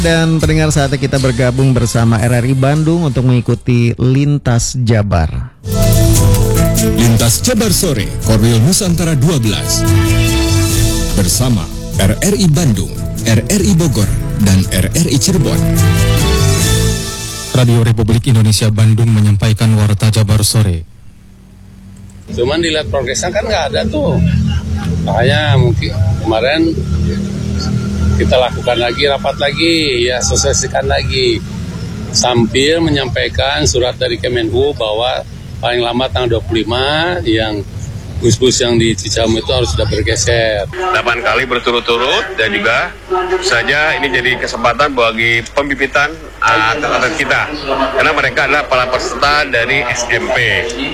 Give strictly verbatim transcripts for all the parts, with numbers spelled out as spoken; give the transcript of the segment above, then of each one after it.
Dan pendengar, saatnya kita bergabung bersama R R I Bandung untuk mengikuti Lintas Jabar. Lintas Jabar Sore, Korwil Nusantara dua belas. Bersama R R I Bandung, R R I Bogor, dan R R I Cirebon. Radio Republik Indonesia Bandung menyampaikan Warta Jabar Sore. Cuman dilihat progresnya kan nggak ada tuh. Makanya mungkin kemarin kita lakukan lagi, rapat lagi, ya sosialisasikan lagi. Sambil menyampaikan surat dari Kemenhu bahwa paling lambat tanggal dua puluh lima yang bus-bus yang di Cicahem itu harus sudah bergeser. delapan kali berturut-turut dan juga saja ini jadi kesempatan bagi pembibitan atlet kita. Karena mereka adalah para peserta dari S M P.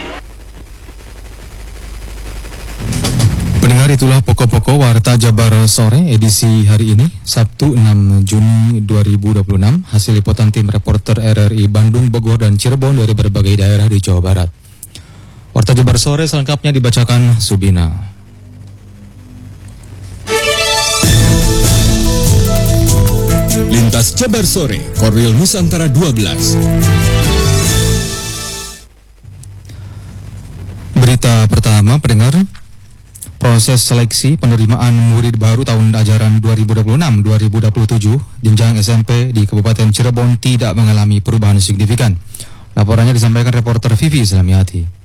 Pendengar, itulah pokok-pokok Warta Jabar Sore edisi hari ini, Sabtu enam Juni dua ribu dua puluh enam, hasil liputan tim reporter R R I Bandung, Bogor, dan Cirebon dari berbagai daerah di Jawa Barat. Warta Jabar Sore selengkapnya dibacakan Subina. Lintas Jabar Sore, Korwil Nusantara dua belas. Berita pertama, pendengar. Proses seleksi penerimaan murid baru tahun ajaran dua ribu dua puluh enam dua ribu dua puluh tujuh jenjang S M P di Kabupaten Cirebon tidak mengalami perubahan signifikan. Laporannya disampaikan reporter Vivi Islamiati.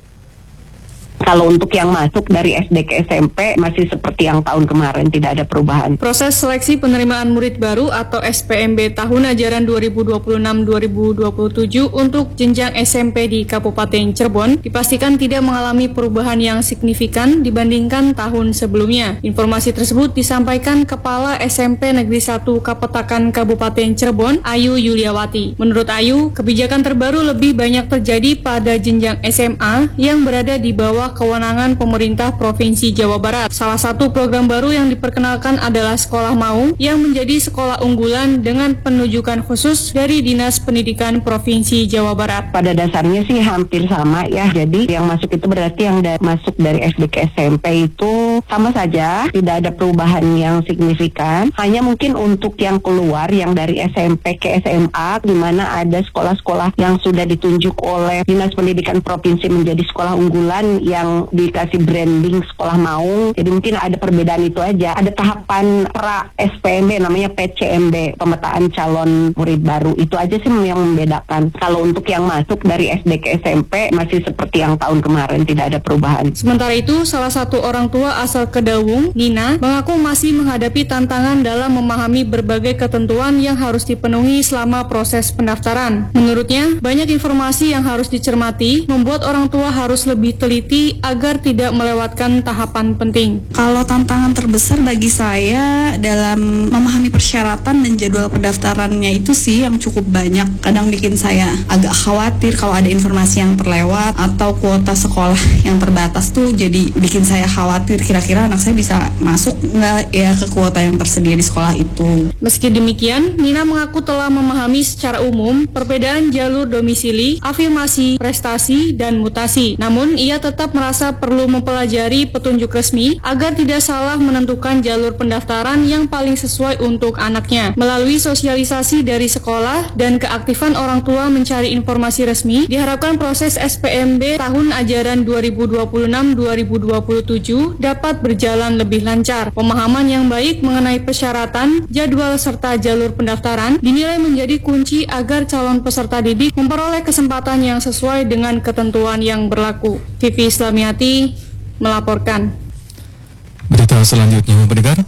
Kalau untuk yang masuk dari S D ke S M P masih seperti yang tahun kemarin, tidak ada perubahan. Proses seleksi penerimaan murid baru atau S P M B tahun ajaran dua ribu dua puluh enam dua ribu dua puluh tujuh untuk jenjang S M P di Kabupaten Cirebon dipastikan tidak mengalami perubahan yang signifikan dibandingkan tahun sebelumnya. Informasi tersebut disampaikan Kepala S M P Negeri satu Kapetakan Kabupaten Cirebon, Ayu Yuliawati. Menurut Ayu, kebijakan terbaru lebih banyak terjadi pada jenjang S M A yang berada di bawah kewenangan pemerintah Provinsi Jawa Barat. Salah satu program baru yang diperkenalkan adalah Sekolah Maung yang menjadi sekolah unggulan dengan penunjukan khusus dari Dinas Pendidikan Provinsi Jawa Barat. Pada dasarnya sih hampir sama ya. Jadi yang masuk itu berarti yang da- masuk dari S D ke S M P itu sama saja, tidak ada perubahan yang signifikan. Hanya mungkin untuk yang keluar yang dari S M P ke S M A, di mana ada sekolah-sekolah yang sudah ditunjuk oleh Dinas Pendidikan Provinsi menjadi sekolah unggulan yang dikasih branding Sekolah Maung. Jadi mungkin ada perbedaan itu aja. Ada tahapan pra S P M B namanya P C M B, pemetaan calon murid baru. Itu aja sih yang membedakan. Kalau untuk yang masuk dari S D ke S M P masih seperti yang tahun kemarin, tidak ada perubahan. Sementara itu, salah satu orang tua asal Kedawung, Nina, mengaku masih menghadapi tantangan dalam memahami berbagai ketentuan yang harus dipenuhi selama proses pendaftaran. Menurutnya, banyak informasi yang harus dicermati, membuat orang tua harus lebih teliti agar tidak melewatkan tahapan penting. Kalau tantangan terbesar bagi saya dalam memahami persyaratan dan jadwal pendaftarannya itu sih yang cukup banyak. Kadang bikin saya agak khawatir kalau ada informasi yang terlewat atau kuota sekolah yang terbatas tuh jadi bikin saya khawatir kira-kira anak saya bisa masuk nggak ya ke kuota yang tersedia di sekolah itu. Meski demikian, Nina mengaku telah memahami secara umum perbedaan jalur domisili, afirmasi, prestasi, dan mutasi. Namun, ia tetap merasa perlu mempelajari petunjuk resmi agar tidak salah menentukan jalur pendaftaran yang paling sesuai untuk anaknya. Melalui sosialisasi dari sekolah dan keaktifan orang tua mencari informasi resmi, diharapkan proses S P M B tahun ajaran dua ribu dua puluh enam dua ribu dua puluh tujuh dapat berjalan lebih lancar. Pemahaman yang baik mengenai persyaratan, jadwal, serta jalur pendaftaran dinilai menjadi kunci agar calon peserta didik memperoleh kesempatan yang sesuai dengan ketentuan yang berlaku. Vivi Islamiati melaporkan. Berita selanjutnya, pendengar.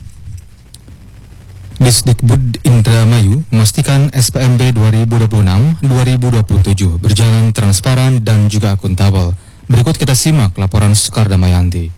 Disdikbud Indramayu memastikan S P M B dua ribu dua puluh enam dua ribu dua puluh tujuh berjalan transparan dan juga akuntabel. Berikut kita simak laporan Sekar Damayanti.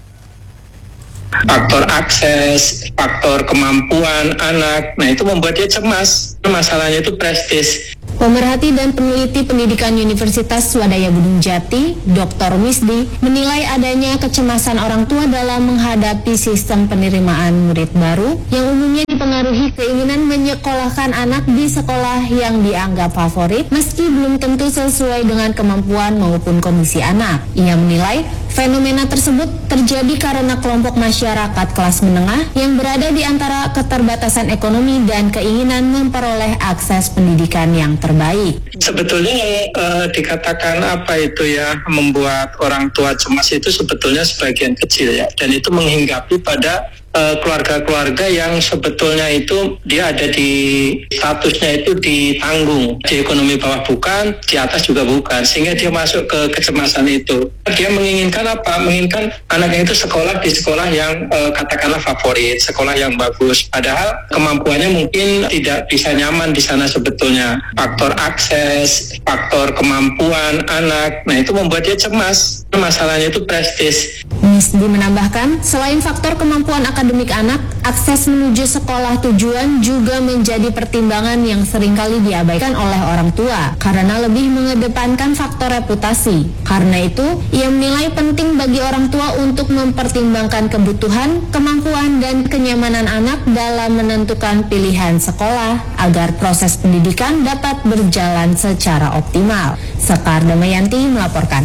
Faktor akses, faktor kemampuan anak, nah itu membuat dia cemas. Masalahnya itu prestis. Pemerhati dan peneliti pendidikan Universitas Swadaya Gunung Jati, Doktor Wisdi, menilai adanya kecemasan orang tua dalam menghadapi sistem penerimaan murid baru yang umumnya dipengaruhi keinginan menyekolahkan anak di sekolah yang dianggap favorit meski belum tentu sesuai dengan kemampuan maupun kondisi anak. Ia menilai Fenomena tersebut terjadi karena kelompok masyarakat kelas menengah yang berada di antara keterbatasan ekonomi dan keinginan memperoleh akses pendidikan yang terbaik. Sebetulnya yang uh, dikatakan apa itu ya membuat orang tua cemas itu sebetulnya sebagian kecil ya, dan itu menghinggapi pada Uh, keluarga-keluarga yang sebetulnya itu dia ada di statusnya itu ditanggung, di ekonomi bawah bukan, di atas juga bukan, sehingga dia masuk ke kecemasan itu. Dia menginginkan apa? Menginginkan anaknya itu sekolah di sekolah yang uh, katakanlah favorit, sekolah yang bagus, padahal kemampuannya mungkin tidak bisa nyaman di sana sebetulnya. Faktor akses, faktor kemampuan anak, nah itu membuat dia cemas. Masalahnya itu prestis. Misdi menambahkan, selain faktor kemampuan akademik anak, akses menuju sekolah tujuan juga menjadi pertimbangan yang seringkali diabaikan oleh orang tua karena lebih mengedepankan faktor reputasi. Karena itu, ia menilai penting bagi orang tua untuk mempertimbangkan kebutuhan, kemampuan, dan kenyamanan anak dalam menentukan pilihan sekolah agar proses pendidikan dapat berjalan secara optimal. Sekar Damayanti melaporkan.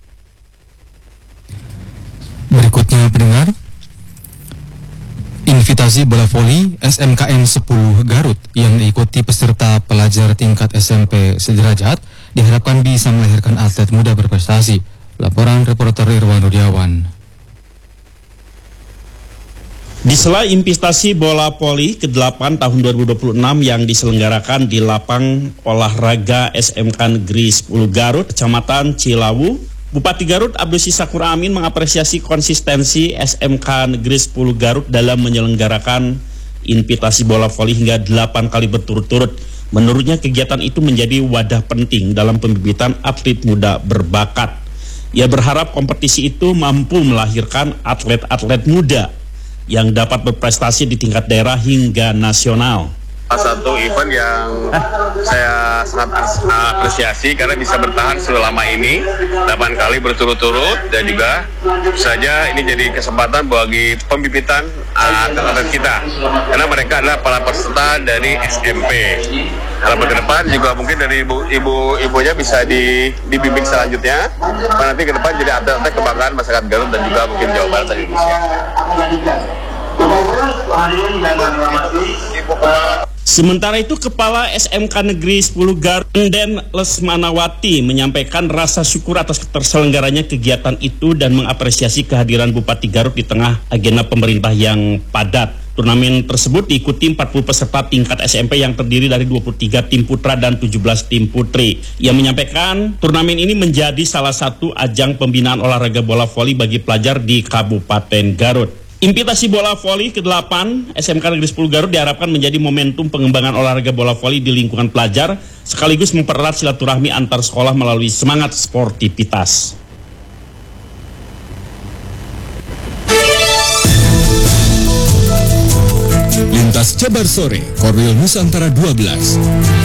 Berikutnya pendengar, invitasi bola voli S M K N sepuluh Garut yang diikuti peserta pelajar tingkat S M P sederajat diharapkan bisa melahirkan atlet muda berprestasi. Laporan reporter Irwan Rudiawan. Di sela invitasi bola voli ke delapan tahun dua ribu dua puluh enam yang diselenggarakan di lapang olahraga S M K Negeri sepuluh Garut, Kecamatan Cilawu, Bupati Garut Abdul Syakur Amin mengapresiasi konsistensi S M K Negeri sepuluh Garut dalam menyelenggarakan invitasi bola voli hingga delapan kali berturut-turut. Menurutnya kegiatan itu menjadi wadah penting dalam pembibitan atlet muda berbakat. Ia berharap kompetisi itu mampu melahirkan atlet-atlet muda yang dapat berprestasi di tingkat daerah hingga nasional. Salah satu event yang saya sangat apresiasi karena bisa bertahan selama ini delapan kali berturut-turut, dan juga saja ini jadi kesempatan bagi pembibitan atlet kita karena mereka adalah para peserta dari S M P. Harapan ke depan juga mungkin dari ibu, ibu ibunya bisa di, dibimbing selanjutnya, nanti ke depan jadi atlet-atlet kebanggaan masyarakat Garut dan juga mungkin Jawa Barat dan Indonesia. Sementara itu, Kepala S M K Negeri sepuluh Garut Den Lesmanawati menyampaikan rasa syukur atas terselenggaranya kegiatan itu dan mengapresiasi kehadiran Bupati Garut di tengah agenda pemerintah yang padat. Turnamen tersebut diikuti empat puluh peserta tingkat S M P yang terdiri dari dua puluh tiga tim putra dan tujuh belas tim putri. Ia menyampaikan turnamen ini menjadi salah satu ajang pembinaan olahraga bola voli bagi pelajar di Kabupaten Garut. Invitasi bola voli ke delapan S M K Negeri sepuluh Garut diharapkan menjadi momentum pengembangan olahraga bola voli di lingkungan pelajar sekaligus mempererat silaturahmi antar sekolah melalui semangat sportivitas. Lintas Jabar Sore, Korwil Nusantara dua belas.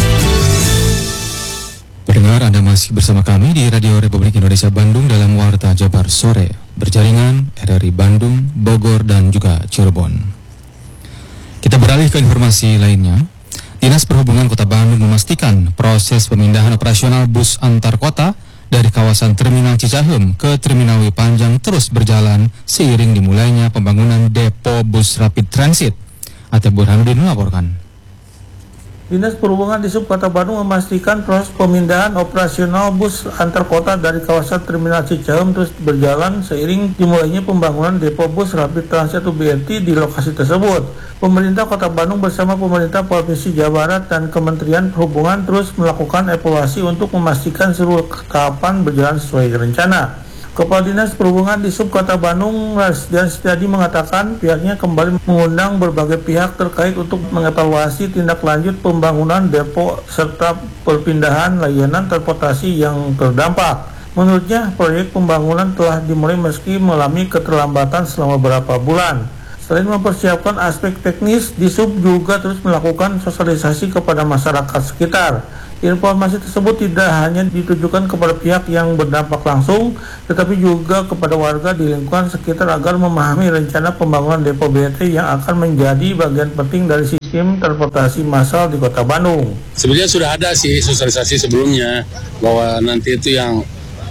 Pendengar, Anda masih bersama kami di Radio Republik Indonesia Bandung dalam Warta Jabar Sore, berjaringan R R I Bandung, Bogor, dan juga Cirebon. Kita beralih ke informasi lainnya. Dinas Perhubungan Kota Bandung memastikan proses pemindahan operasional bus antar kota dari kawasan Terminal Cicahem ke Terminal W Panjang terus berjalan seiring dimulainya pembangunan depo bus Rapid Transit. Ate Burhanuddin melaporkan. Dinas Perhubungan di Sub Kota Bandung memastikan proses pemindahan operasional bus antar kota dari kawasan Terminal Cicahem terus berjalan seiring dimulainya pembangunan depo bus Rapid Transit atau B R T di lokasi tersebut. Pemerintah Kota Bandung bersama pemerintah Provinsi Jawa Barat dan Kementerian Perhubungan terus melakukan evaluasi untuk memastikan seluruh tahapan berjalan sesuai rencana. Kepala Dinas Perhubungan di Sub Kota Bandung, Rasdian Setiadi, mengatakan pihaknya kembali mengundang berbagai pihak terkait untuk mengevaluasi tindak lanjut pembangunan depo serta perpindahan layanan transportasi yang terdampak. Menurutnya, proyek pembangunan telah dimulai meski mengalami keterlambatan selama beberapa bulan. Selain mempersiapkan aspek teknis, di Sub juga terus melakukan sosialisasi kepada masyarakat sekitar. Informasi tersebut tidak hanya ditujukan kepada pihak yang berdampak langsung, tetapi juga kepada warga di lingkungan sekitar agar memahami rencana pembangunan depo B R T yang akan menjadi bagian penting dari sistem transportasi massal di Kota Bandung. Sebenarnya sudah ada sih sosialisasi sebelumnya bahwa nanti itu yang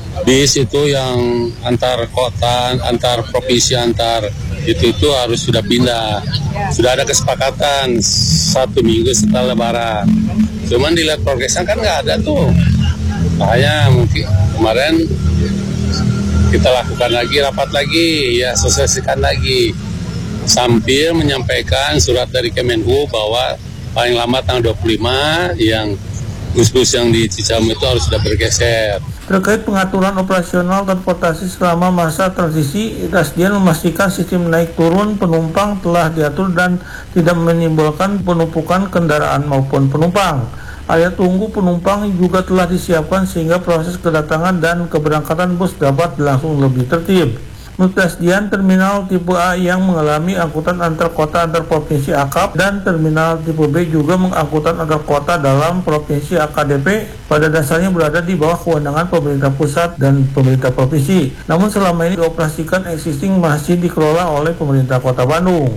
bis itu yang antar kota, antar provinsi, antar itu itu harus sudah pindah. Sudah ada kesepakatan satu minggu setelah Lebaran. Cuman dilihat progresnya kan nggak ada tuh. Makanya mungkin kemarin kita lakukan lagi, rapat lagi, ya sosialisasikan lagi. Sambil menyampaikan surat dari Kemenhub bahwa paling lambat tanggal dua puluh lima yang bus-bus yang di Cicahem itu harus sudah bergeser. Terkait pengaturan operasional transportasi selama masa transisi, Dasdian memastikan sistem naik turun penumpang telah diatur dan tidak menimbulkan penumpukan kendaraan maupun penumpang. Area tunggu penumpang juga telah disiapkan sehingga proses kedatangan dan keberangkatan bus dapat berlangsung lebih tertib. Menurut Dasdian, terminal tipe A yang mengalami angkutan antar kota antar provinsi A K A P dan terminal tipe B juga mengangkutan antar kota dalam provinsi A K D P pada dasarnya berada di bawah kewenangan pemerintah pusat dan pemerintah provinsi. Namun selama ini dioperasikan existing masih dikelola oleh pemerintah Kota Bandung.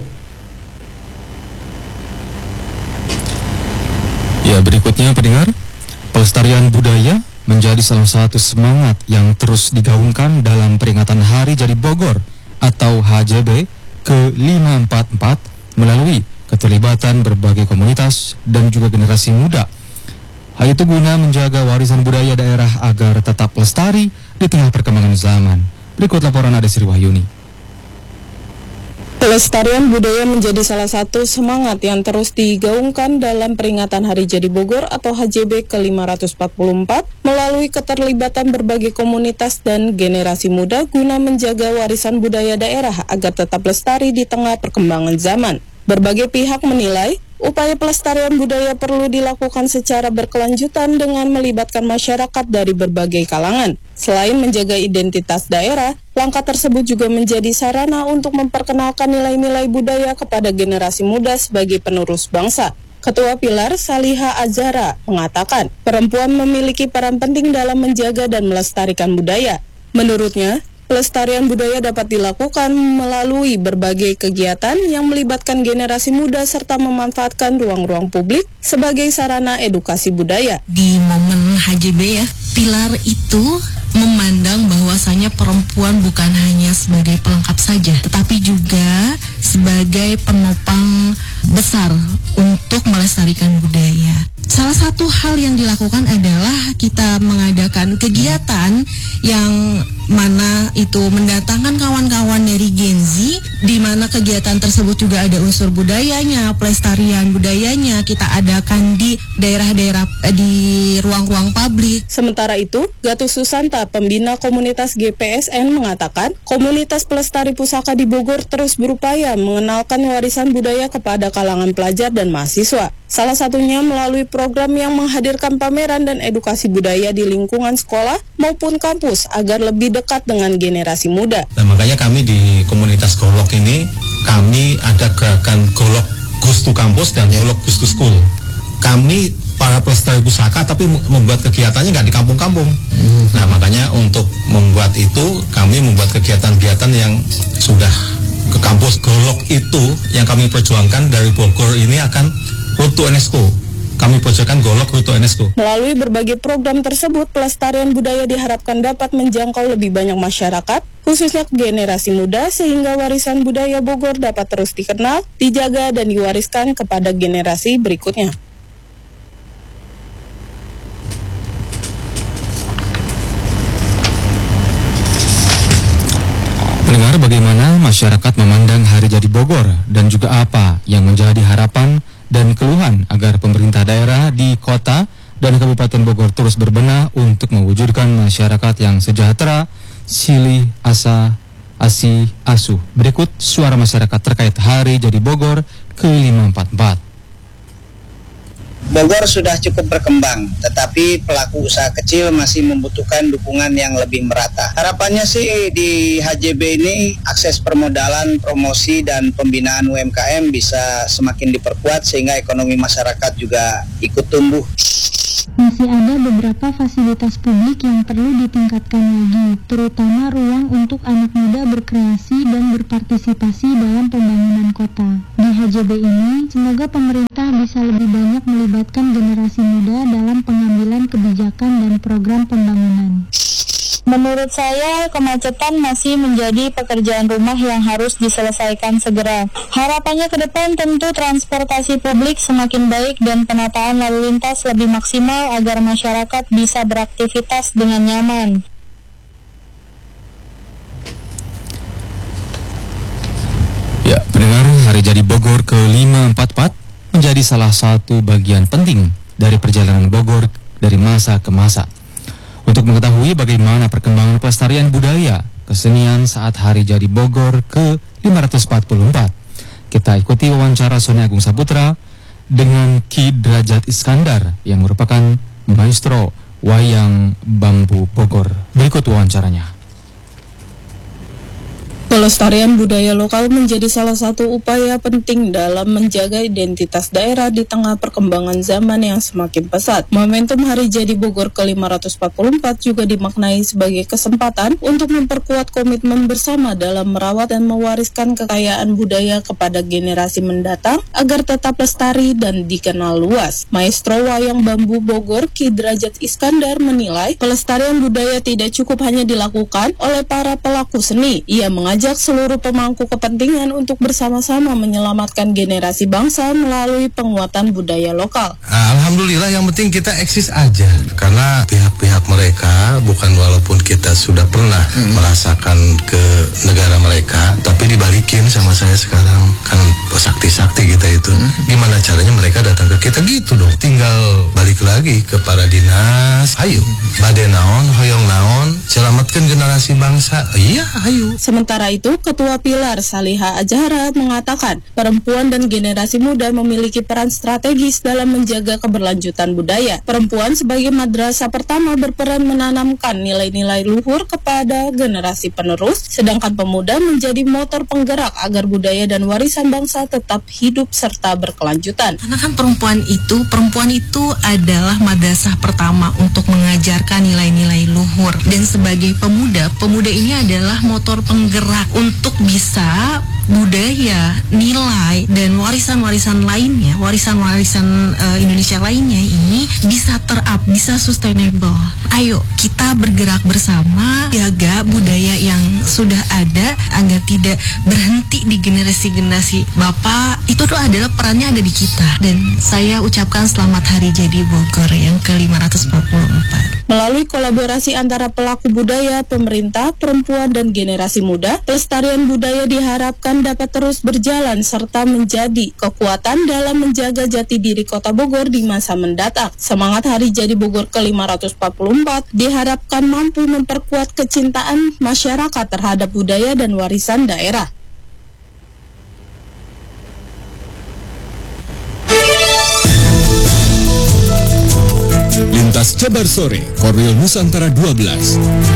Ya, berikutnya pendengar, pelestarian budaya menjadi salah satu semangat yang terus digaungkan dalam peringatan Hari Jadi Bogor atau H J B ke lima empat empat melalui keterlibatan berbagai komunitas dan juga generasi muda. Hal itu guna menjaga warisan budaya daerah agar tetap lestari di tengah perkembangan zaman. Berikut laporan Ade Sri Wahyuni. Pelestarian budaya menjadi salah satu semangat yang terus digaungkan dalam peringatan Hari Jadi Bogor atau H J B ke lima ratus empat puluh empat melalui keterlibatan berbagai komunitas dan generasi muda guna menjaga warisan budaya daerah agar tetap lestari di tengah perkembangan zaman. Berbagai pihak menilai upaya pelestarian budaya perlu dilakukan secara berkelanjutan dengan melibatkan masyarakat dari berbagai kalangan. Selain menjaga identitas daerah, langkah tersebut juga menjadi sarana untuk memperkenalkan nilai-nilai budaya kepada generasi muda sebagai penerus bangsa. Ketua Pilar Saliha Azhara mengatakan, perempuan memiliki peran penting dalam menjaga dan melestarikan budaya. Menurutnya, pelestarian budaya dapat dilakukan melalui berbagai kegiatan yang melibatkan generasi muda serta memanfaatkan ruang-ruang publik sebagai sarana edukasi budaya. Di momen H J B ya, Pilar itu memandang bahwasanya perempuan bukan hanya sebagai pelengkap saja, tetapi juga sebagai penopang besar untuk melestarikan budaya. Salah satu hal yang dilakukan adalah kita mengadakan kegiatan yang mana itu mendatangkan kawan-kawan dari Gen Z, di mana kegiatan tersebut juga ada unsur budayanya, pelestarian budayanya kita adakan di daerah-daerah, di ruang-ruang publik. Sementara itu, Gatus Susanta, pembina komunitas G P S N mengatakan, komunitas pelestari pusaka di Bogor terus berupaya mengenalkan warisan budaya kepada kalangan pelajar dan mahasiswa. Salah satunya melalui program yang menghadirkan pameran dan edukasi budaya di lingkungan sekolah maupun kampus agar lebih dekat dengan generasi muda. Nah, makanya kami di komunitas Golok ini, kami ada gerakan Golok Goes to Campus dan Golok Goes to School. Kami para pelestari pusaka tapi membuat kegiatannya nggak di kampung-kampung. Hmm. Nah, makanya untuk membuat itu, kami membuat kegiatan-kegiatan yang sudah ke kampus. Golok itu yang kami perjuangkan dari Bogor ini akan Road to UNESCO. Kami perjuangkan Golok Road to UNESCO. Melalui berbagai program tersebut, pelestarian budaya diharapkan dapat menjangkau lebih banyak masyarakat, khususnya generasi muda, sehingga warisan budaya Bogor dapat terus dikenal, dijaga, dan diwariskan kepada generasi berikutnya. Pendengar, bagaimana masyarakat memandang Hari Jadi Bogor dan juga apa yang menjadi harapan dan keluhan agar pemerintah daerah di kota dan Kabupaten Bogor terus berbenah untuk mewujudkan masyarakat yang sejahtera, silih, asa, asi, asuh. Berikut suara masyarakat terkait Hari Jadi Bogor ke lima empat empat. Bogor sudah cukup berkembang, tetapi pelaku usaha kecil masih membutuhkan dukungan yang lebih merata. Harapannya sih di H J B ini akses permodalan, promosi, dan pembinaan U M K M bisa semakin diperkuat sehingga ekonomi masyarakat juga ikut tumbuh. Masih ada beberapa fasilitas publik yang perlu ditingkatkan lagi, terutama ruang untuk anak muda berkreasi dan berpartisipasi dalam pembangunan kota. Di H J B ini, semoga pemerintah bisa lebih banyak melibatkan generasi muda dalam pengambilan kebijakan dan program pembangunan. Menurut saya, kemacetan masih menjadi pekerjaan rumah yang harus diselesaikan segera. Harapannya ke depan tentu transportasi publik semakin baik dan penataan lalu lintas lebih maksimal agar masyarakat bisa beraktivitas dengan nyaman. Ya, pendengar, Hari Jadi Bogor ke lima empat empat menjadi salah satu bagian penting dari perjalanan Bogor dari masa ke masa. Untuk mengetahui bagaimana perkembangan pelestarian budaya kesenian saat Hari Jadi Bogor ke lima ratus empat puluh empat, kita ikuti wawancara Sony Agung Saputra dengan Ki Derajat Iskandar yang merupakan maestro wayang bambu Bogor. Berikut wawancaranya. Pelestarian budaya lokal menjadi salah satu upaya penting dalam menjaga identitas daerah di tengah perkembangan zaman yang semakin pesat. Momentum Hari Jadi Bogor ke lima ratus empat puluh empat juga dimaknai sebagai kesempatan untuk memperkuat komitmen bersama dalam merawat dan mewariskan kekayaan budaya kepada generasi mendatang agar tetap lestari dan dikenal luas. Maestro wayang bambu Bogor Ki Derajat Iskandar menilai pelestarian budaya tidak cukup hanya dilakukan oleh para pelaku seni. Ia mengajak Ajak seluruh pemangku kepentingan untuk bersama-sama menyelamatkan generasi bangsa melalui penguatan budaya lokal. Alhamdulillah, yang penting kita eksis aja, karena pihak-pihak mereka bukan walaupun kita sudah pernah hmm. merasakan ke negara mereka, tapi dibalikin sama saya sekarang kan sakti-sakti kita itu. Hmm. Gimana caranya mereka datang ke kita gitu dong? Tinggal balik lagi ke para dinas. Ayo, bade naon, hoyong naon, selamatkan generasi bangsa. Iya, ayo. Sementara itu, Ketua Pilar Saliha Ajhara mengatakan perempuan dan generasi muda memiliki peran strategis dalam menjaga keberlanjutan budaya. Perempuan sebagai madrasah pertama berperan menanamkan nilai-nilai luhur kepada generasi penerus, sedangkan pemuda menjadi motor penggerak agar budaya dan warisan bangsa tetap hidup serta berkelanjutan. Karena kan perempuan itu, perempuan itu adalah madrasah pertama untuk mengajarkan nilai-nilai luhur, dan sebagai pemuda, pemuda ini adalah motor penggerak untuk bisa budaya, nilai, dan warisan-warisan lainnya, warisan-warisan uh, Indonesia lainnya ini bisa terap, bisa sustainable. Ayo kita bergerak bersama, jaga budaya yang sudah ada agar tidak berhenti di generasi-generasi Bapak. Itu tuh adalah perannya ada di kita. Dan saya ucapkan selamat Hari Jadi Bogor yang ke lima ratus empat puluh empat. Melalui kolaborasi antara pelaku budaya, pemerintah, perempuan, dan generasi muda, pelestarian budaya diharapkan dapat terus berjalan serta menjadi kekuatan dalam menjaga jati diri Kota Bogor di masa mendatang. Semangat Hari Jadi Bogor ke lima ratus empat puluh empat diharapkan mampu memperkuat kecintaan masyarakat terhadap budaya dan warisan daerah. Lintas Jabar Sore, Korwil Nusantara dua belas.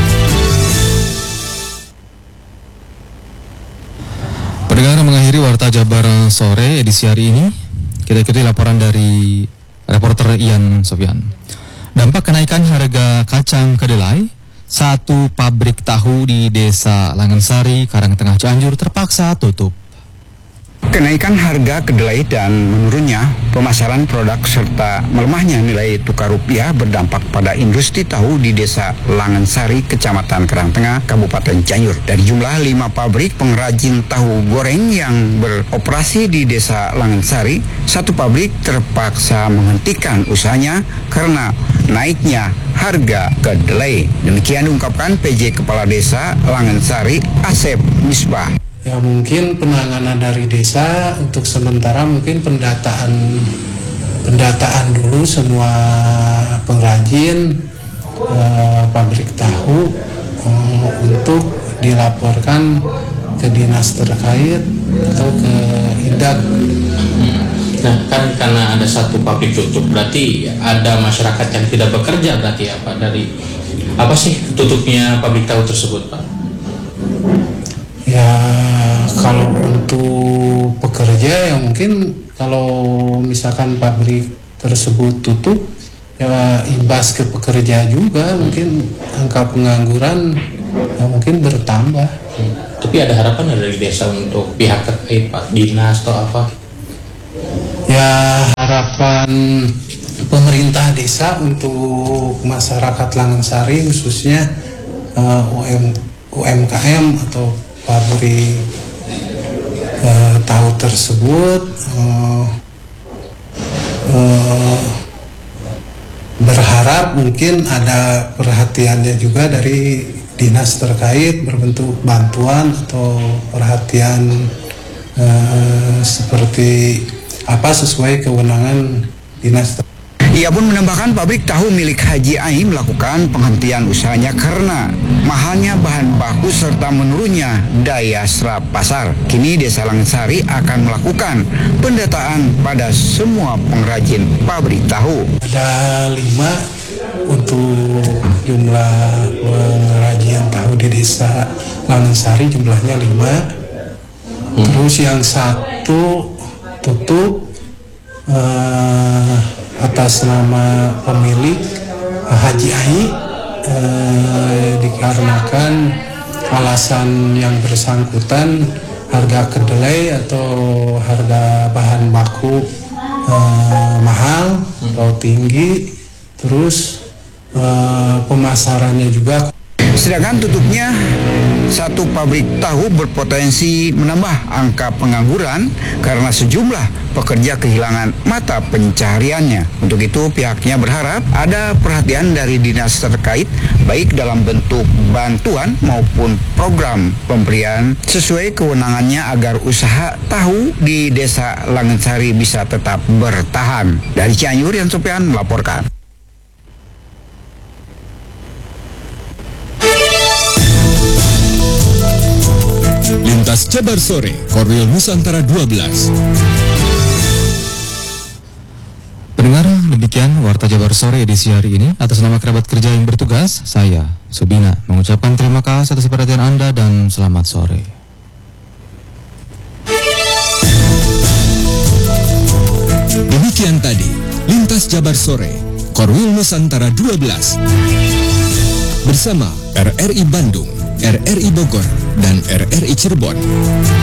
Pendengar, mengakhiri Warta Jabar Sore edisi hari ini, kita ikuti laporan dari reporter Ian Sofyan. Dampak kenaikan harga kacang kedelai, satu pabrik tahu di Desa Langensari, Karangtengah, Cianjur terpaksa tutup. Kenaikan harga kedelai dan menurunnya pemasaran produk serta melemahnya nilai tukar rupiah berdampak pada industri tahu di Desa Langensari, Kecamatan Karangtengah, Kabupaten Cianjur. Dari jumlah lima pabrik pengrajin tahu goreng yang beroperasi di Desa Langensari, satu pabrik terpaksa menghentikan usahanya karena naiknya harga kedelai. Demikian diungkapkan P J Kepala Desa Langensari, Asep Misbah. Ya, mungkin penanganan dari desa untuk sementara mungkin pendataan pendataan dulu semua pengrajin eh, pabrik tahu eh, untuk dilaporkan ke dinas terkait atau ke Indak. Nah, kan karena ada satu pabrik tutup, berarti ada masyarakat yang tidak bekerja, berarti apa dari apa sih tutupnya pabrik tahu tersebut, Pak? Ya, kalau untuk pekerja ya mungkin kalau misalkan pabrik tersebut tutup ya imbas ke pekerja juga, mungkin angka pengangguran ya mungkin bertambah. Hmm. Tapi ada harapan dari desa untuk pihak terkait, Pak, dinas atau apa? Ya, harapan pemerintah desa untuk masyarakat Langensari khususnya uh, U M, U M K M atau pabrik uh, tahu tersebut uh, uh, berharap mungkin ada perhatiannya juga dari dinas terkait berbentuk bantuan atau perhatian uh, seperti apa sesuai kewenangan dinas. Ia pun menambahkan pabrik tahu milik Haji Ai melakukan penghentian usahanya karena mahalnya bahan baku serta menurunnya daya serap pasar. Kini Desa Langensari akan melakukan pendataan pada semua pengrajin pabrik tahu. Ada lima untuk jumlah pengrajin tahu di Desa Langensari, jumlahnya lima. Terus yang satu tutup uh, atas nama pemilik Haji Ai uh, dikarenakan alasan yang bersangkutan harga kedelai atau harga bahan baku uh, mahal atau tinggi, terus uh, pemasarannya juga. Sedangkan tutupnya satu pabrik tahu berpotensi menambah angka pengangguran karena sejumlah pekerja kehilangan mata pencahariannya. Untuk itu pihaknya berharap ada perhatian dari dinas terkait baik dalam bentuk bantuan maupun program pemberian sesuai kewenangannya agar usaha tahu di Desa Langensari bisa tetap bertahan. Dari Cianjur, Yan Sopian melaporkan. Lintas Jabar Sore, Korwil Nusantara dua belas. Pendengar, demikian Warta Jabar Sore edisi hari ini. Atas nama kerabat kerja yang bertugas, saya, Subina, mengucapkan terima kasih atas perhatian Anda dan selamat sore. Demikian tadi, Lintas Jabar Sore, Korwil Nusantara dua belas. Bersama R R I Bandung, R R I Bogor, dan R R I Cirebon.